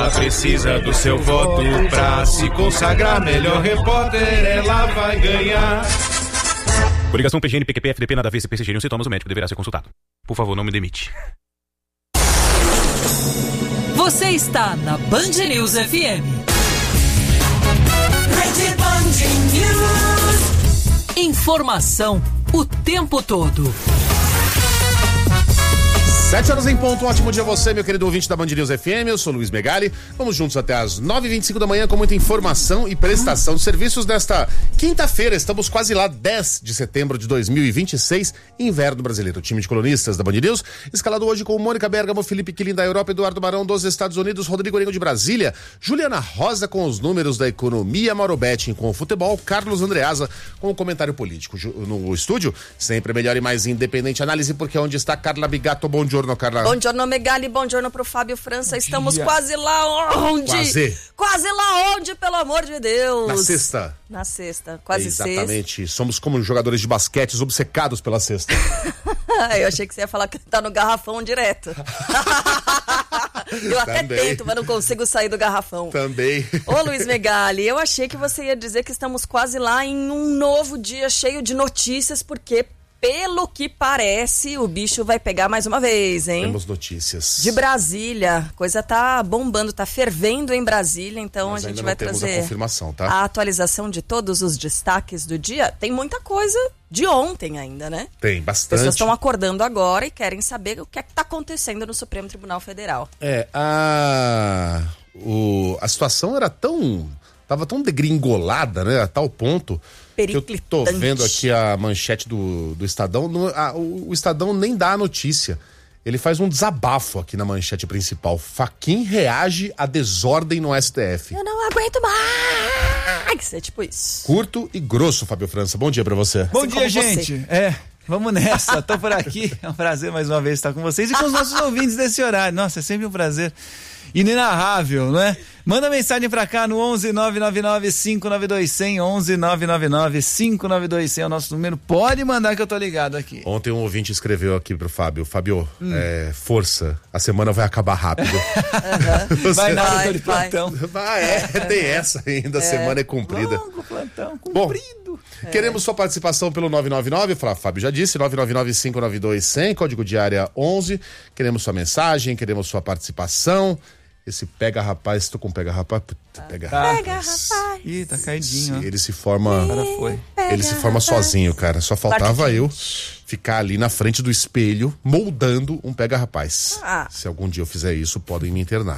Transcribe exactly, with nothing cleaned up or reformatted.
ela precisa do seu voto pra se consagrar melhor repórter, ela vai ganhar. Coligação P G N, P Q P, F D P, nada a ver, se persistirem os sintomas, o médico deverá ser consultado. Por favor, não me demite. Você está na Band News F M. Rede Band News. Informação o tempo todo. Sete horas em ponto, um ótimo dia a você, meu querido ouvinte da Band News F M, eu sou Luiz Megali, vamos juntos até as nove e vinte e cinco da manhã com muita informação e prestação de serviços nesta quinta-feira, estamos quase lá, dez de setembro de dois mil e vinte e seis, inverno brasileiro. O time de colunistas da Band News, escalado hoje com Mônica Bergamo, Felipe Quilin da Europa, Eduardo Barão dos Estados Unidos, Rodrigo Orengo de Brasília, Juliana Rosa com os números da economia, Mauro Betting com o futebol, Carlos Andreasa com o comentário político. No estúdio, sempre melhor e mais independente análise, porque é onde está Carla Bigato. Bom dia. Carla. Bom giorno Megali, bom giorno pro Fábio França. Bom Estamos dia. quase lá onde? Quase. Quase lá onde, pelo amor de Deus? Na sexta. Na sexta, quase Exatamente. sexta. Somos como jogadores de basquete obcecados pela sexta. Eu achei que você ia falar que tá no garrafão direto. Eu até Também. tento, mas não consigo sair do garrafão. Também. Ô Luiz Megali, eu achei que você ia dizer que estamos quase lá em um novo dia cheio de notícias, porque pelo que parece, o bicho vai pegar mais uma vez, hein? Temos notícias. De Brasília, a coisa tá bombando, tá fervendo em Brasília, então Mas a gente ainda vai não temos trazer a confirmação, tá? a atualização de todos os destaques do dia. Tem muita coisa de ontem ainda, né? Tem As bastante. pessoas estão acordando agora e querem saber o que é que tá acontecendo no Supremo Tribunal Federal. É, a... O... a situação era tão... Tava tão degringolada, né? A tal ponto que eu tô vendo aqui a manchete do, do Estadão. No, a, o, o Estadão nem dá a notícia. Ele faz um desabafo aqui na manchete principal. Fachin reage à desordem no S T F. Eu não aguento mais! É tipo isso. Curto e grosso, Fábio França. Bom dia pra você. Bom Assim dia, como gente. você. É, vamos nessa. Tô por aqui. É um prazer mais uma vez estar com vocês e com os nossos ouvintes desse horário. Nossa, é sempre um prazer inenarrável, não é? Manda mensagem pra cá no onze nove nove nove cinco nove dois zero zero, onze nove nove nove cinco nove dois zero zero é o nosso número. Pode mandar que eu tô ligado aqui. Ontem um ouvinte escreveu aqui pro Fábio. Fábio, hum. é, força, a semana vai acabar rápido. Uhum. Você... Vai nada, vai, tô de plantão. Ah, é, tem essa ainda, a é. semana é comprida. Longo plantão, comprido. Bom, é. queremos sua participação pelo nove nove nove, o Fábio já disse, nove nove nove cinco nove dois zero zero, código de área onze. Queremos sua mensagem, queremos sua participação. Esse pega rapaz, tô com pega rapaz, puta, pega tá. rapaz. Pega rapaz. Ih, tá caidinho. Se ele se forma, Agora foi. ele se forma sozinho, cara. Só faltava eu ficar ali na frente do espelho moldando um pega rapaz. Ah. Se algum dia eu fizer isso, podem me internar.